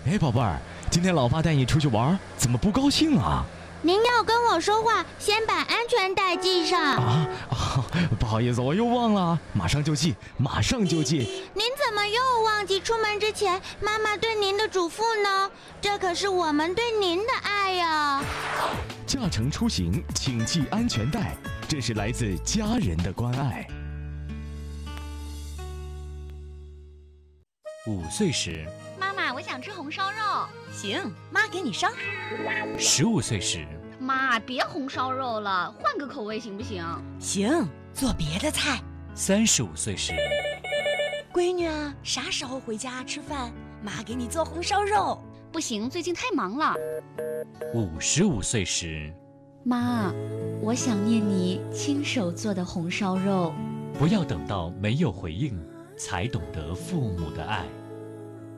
哎，宝贝儿，今天老爸带你出去玩，怎么不高兴啊？ 您要跟我说话，先把安全带系上。 不好意思，我又忘了，马上就系，马上就系。 您怎么又忘记出门之前妈妈对您的嘱咐呢？这可是我们对您的爱呀。 驾乘出行，请系安全带，这是来自家人的关爱。 5岁时， 妈妈，我想吃红烧肉。 行，妈给你烧。 15岁时， 妈，别红烧肉了，换个口味行不行？ 行，做别的菜。 35岁时， 闺女啊，啥时候回家吃饭？妈给你做红烧肉。 不行，最近太忙了。 55岁时， 妈，我想念你亲手做的红烧肉。 不要等到没有回应，才懂得父母的爱。